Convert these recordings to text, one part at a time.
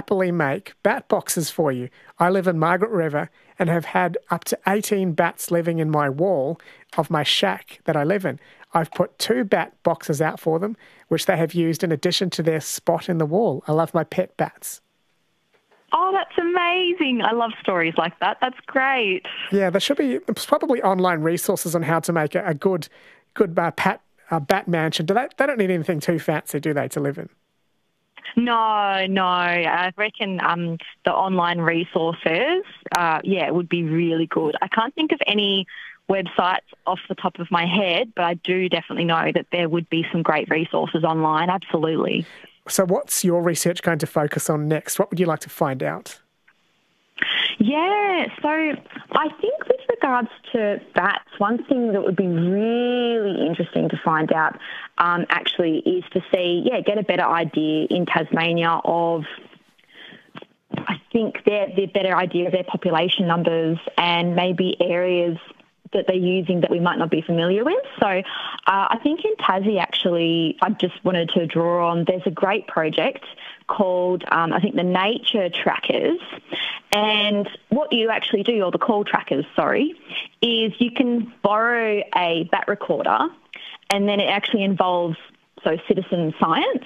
happily make bat boxes for you. I live in Margaret River and have had up to 18 bats living in my wall of my shack that I live in. I've put 2 bat boxes out for them, which they have used in addition to their spot in the wall. I love my pet bats. Oh, that's amazing. I love stories like that. That's great. Yeah, there should be probably online resources on how to make a good bat mansion. They don't need anything too fancy, do they, to live in? No. I reckon the online resources, would be really good. I can't think of any websites off the top of my head, but I do definitely know that there would be some great resources online, absolutely. So what's your research going to focus on next? What would you like to find out? Yeah, so I think with regards to bats, one thing that would be really interesting to find out actually is to get a better idea in Tasmania of, I think, their better idea of their population numbers and maybe areas that they're using that we might not be familiar with. So I think in Tassie, actually, I just wanted to draw on, there's a great project called, I think, the Nature Trackers. And what you actually do, or the Call Trackers, is you can borrow a bat recorder, and then it actually involves citizen science.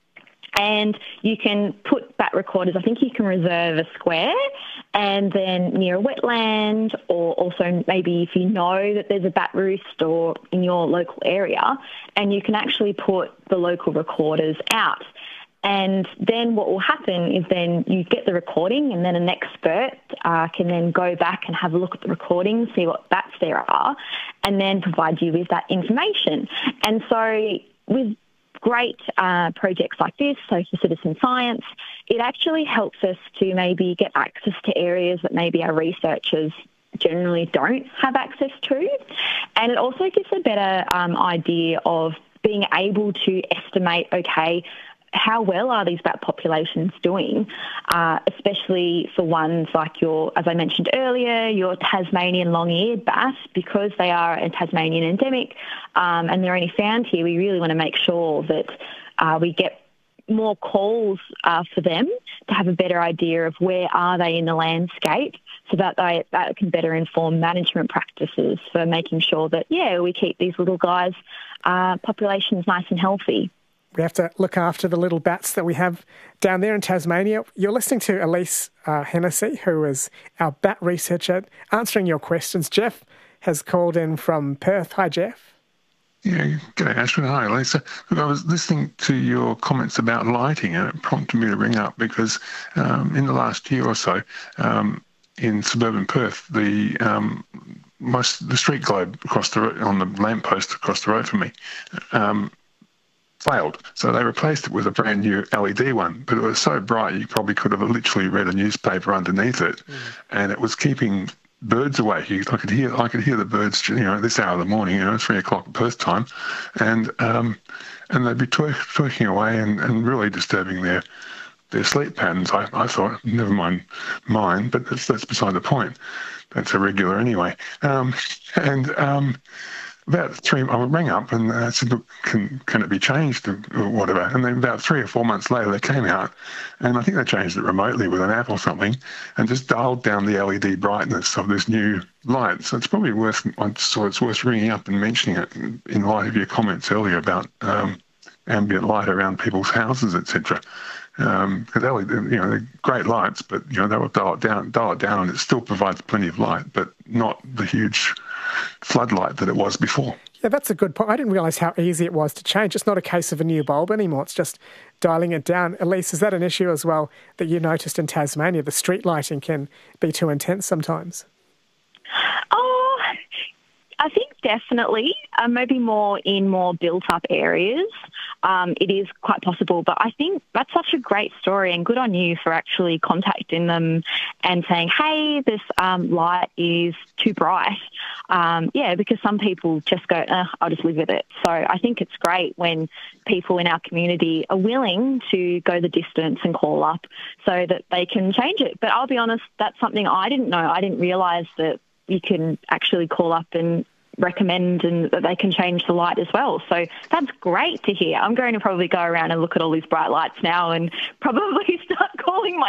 And you can put bat recorders, I think you can reserve a square, and then near a wetland, or also maybe if you know that there's a bat roost or in your local area, and you can actually put the local recorders out. And then what will happen is then you get the recording, and then an expert can then go back and have a look at the recording, see what bats there are, and then provide you with that information. And so with great projects like this, so for citizen science, it actually helps us to maybe get access to areas that maybe our researchers generally don't have access to. And it also gives a better idea of being able to estimate, how well are these bat populations doing, especially for ones like as I mentioned earlier, your Tasmanian long-eared bat, because they are a Tasmanian endemic and they're only found here. We really want to make sure that we get more calls for them to have a better idea of where are they in the landscape, so that that can better inform management practices for making sure that, we keep these little guys' populations nice and healthy. We have to look after the little bats that we have down there in Tasmania. You're listening to Elise Hennessy, who is our bat researcher, answering your questions. Jeff has called in from Perth. Hi, Jeff. Yeah, g'day, Ashwin. Hi, Lisa. Look, I was listening to your comments about lighting, and it prompted me to ring up because in the last year or so, in suburban Perth, the street globe across the road, on the lamppost across the road from me, failed. So they replaced it with a brand new LED one, but it was so bright you probably could have literally read a newspaper underneath it, and it was keeping birds away. I could hear the birds, at this hour of the morning, 3 o'clock Perth time, and they'd be twerking away and really disturbing their sleep patterns. I thought, never mind mine, but that's beside the point. That's irregular anyway. About 3, I rang up and I said, look, can it be changed or whatever? And then about 3 or 4 months later, they came out, and I think they changed it remotely with an app or something, and just dialed down the LED brightness of this new light. So it's probably worth ringing up and mentioning it in light of your comments earlier about ambient light around people's houses, etc. Because they're great lights, but they will dial it down, and it still provides plenty of light, but not the huge floodlight that it was before. Yeah, that's a good point. I didn't realise how easy it was to change. It's not a case of a new bulb anymore. It's just dialing it down. Elise, is that an issue as well that you noticed in Tasmania? The street lighting can be too intense sometimes. Oh, I think definitely. Maybe more in more built-up areas. It is quite possible, but I think that's such a great story, and good on you for actually contacting them and saying, hey, this light is too bright. Because some people just go, I'll just live with it. So I think it's great when people in our community are willing to go the distance and call up so that they can change it. But I'll be honest, that's something I didn't know. I didn't realise that you can actually call up and recommend and that they can change the light as well. So that's great to hear. I'm going to probably go around and look at all these bright lights now and probably start calling my